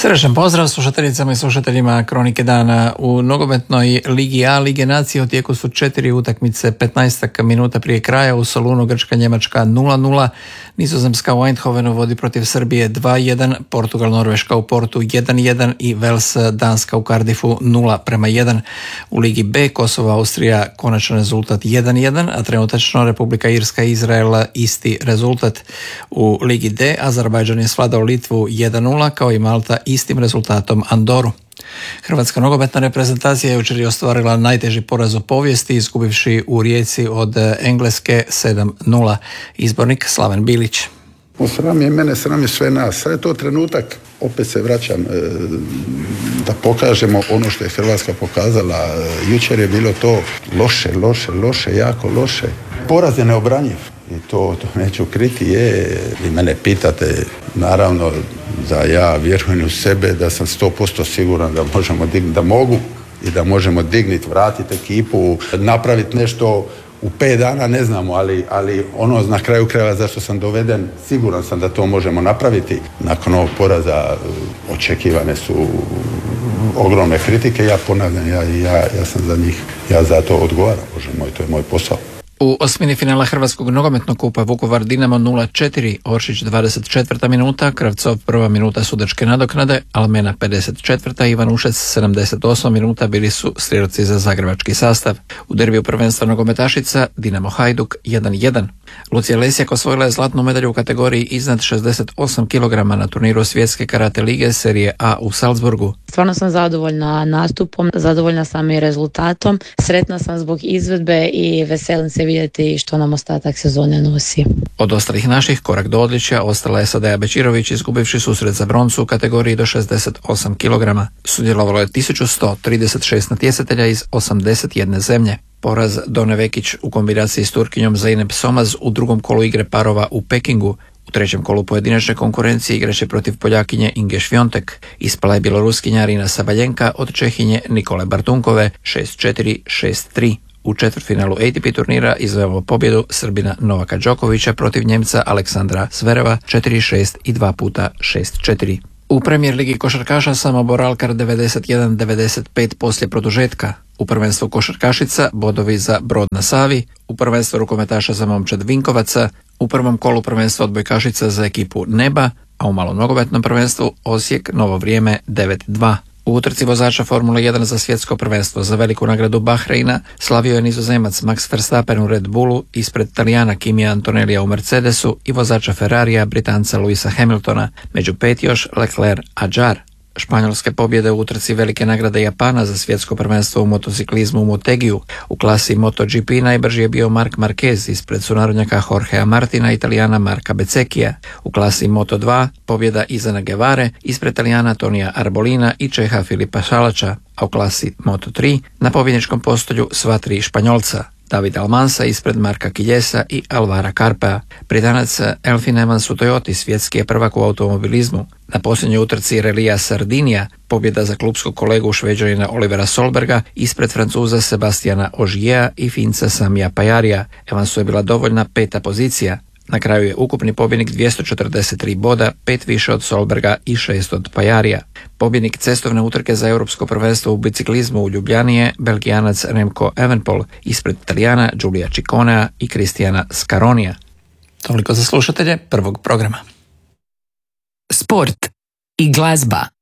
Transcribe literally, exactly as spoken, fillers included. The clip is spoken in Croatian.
Srečan pozdrav slušateljicama i slušateljima Kronike dana. U nogometnoj Ligi A Lige nacije u tijeku su četiri utakmice, petnaest minuta prije kraja. U Solunu Grčka-Njemačka nula nula, Nizozemska u Eindhovenu vodi protiv Srbije dva jedan, Portugal-Norveška u Portu jedan jedan i Vels-Danska u Cardiffu nula prema jedan. U Ligi B Kosovo-Austrija konačan rezultat jedan jedan, a trenutačno Republika Irska i Izrael isti rezultat. U Ligi D Azerbajdžan je svladao Litvu jedan nula, kao i Malta istim rezultatom Andoru. Hrvatska nogometna reprezentacija je jučer ostvarila najteži poraz u povijesti, izgubivši u Rijeci od Engleske sedam nula. Izbornik Slaven Bilić. Sram je mene, sram je sve nas. Sad je to trenutak, opet se vraćam, da pokažemo ono što je Hrvatska pokazala. Jučer je bilo to loše, loše, loše, jako loše. Poraz je neobranjiv i to, to neću kriti. Je, vi mene pitate, naravno da ja vjerujem u sebe, da sam sto posto siguran da možemo dignuti, da mogu i da možemo dignuti, vratiti ekipu, napraviti nešto u pet dana, ne znamo, ali, ali ono na kraju krajeva zašto sam doveden, siguran sam da to možemo napraviti. Nakon ovog poraza očekivane su ogromne kritike, ja ponavljam, ja, ja, ja sam za njih, ja za to odgovaram, Bože moj, to je moj posao. U osmini finala Hrvatskog nogometnog kupa Vukovar Dinamo nula četiri, Oršić dvadeset četvrta minuta, Kravcov prva minuta sudačke nadoknade, Almena pedeset četvrta, Ivanušec sedamdeset osma minuta bili su strijelci za zagrebački sastav. U derbiju prvenstva nogometašica Dinamo Hajduk jedan jedan. Lucija Lesjak osvojila je zlatnu medalju u kategoriji iznad šezdeset osam kilograma na turniru svjetske karate lige serije A u Salzburgu. Stvarno sam zadovoljna nastupom, zadovoljna sam i rezultatom, sretna sam zbog izvedbe i veselim se vidjeti što nam ostatak sezone nosi. Od ostalih naših korak do odličja ostala je Sadeja Bečirović, izgubivši susret za broncu u kategoriji do šezdeset osam kilograma. Sudjelovalo je tisuću sto trideset šest natjecatelja iz osamdeset jedne zemlje. Poraz Done Vekić u kombinaciji s Turkinjom Zeynep Somaz u drugom kolu igre parova u Pekingu. U trećem kolu pojedinačne konkurencije igraće protiv Poljakinje Inge Švjontek. Ispala je Bjeloruskinja Arina Sabaljenka od Čehinje Nikole Bartunkove šest četiri šest tri. U četvrtfinalu A T P turnira izveo pobjedu Srbina Novaka Đokovića protiv Njemca Aleksandra Zvereva četiri šest i dva puta šest četiri. U Premier ligi košarkaša Samobor Alkar devedeset jedan devedeset pet poslije produžetka. U prvenstvu košarkašica bodovi za Brod na Savi, u prvenstvu rukometaša za Momčad Vinkovaca, u prvom kolu prvenstva odbojkašica za ekipu Neba, a u malom nogometnom prvenstvu Osijek Novo Vrijeme devet dva. U utrci vozača Formule jedan za svjetsko prvenstvo za veliku nagradu Bahreina slavio je Nizozemac Max Verstappen u Red Bullu ispred Talijana Kimija Antonellija u Mercedesu i vozača Ferrarija Britanca Louisa Hamiltona, među pet još Leclerc Adjar. Španjolske pobjede u utrci velike nagrade Japana za svjetsko prvenstvo u motociklizmu u Motegiju. U klasi MotoGP najbrži je bio Marc Marquez ispred sunarodnjaka Jorgea Martina i Italijana Marka Bezzecchija. U klasi Moto dva pobjeda Izana Guevare ispred Italijana Tonija Arbolina i Čeha Filipa Šalača, a u klasi Moto tri na pobjedničkom postolju sva tri Španjolca. David Almansa ispred Marka Kiljesa i Alvara Karpea. Britanac Elfyn Evans u Toyoti svjetski je prvak u automobilizmu. Na posljednjoj utrci Relija Sardinija pobjeda za klubskog kolegu Šveđanina Olivera Solberga ispred Francuza Sebastiana Ožijea i Finca Samija Pajarija. Evansu je bila dovoljna peta pozicija. Na kraju je ukupni pobjednik dvjesto četrdeset tri boda, pet više od Solberga i šest od Pajarija. Pobjednik cestovne utrke za europsko prvenstvo u biciklizmu u Ljubljani je Belgijanac Remco Evenepoel ispred Italijana Giulia Cicconea i Kristijana Scaronija. Toliko za slušatelje prvog programa. Sport i glazba.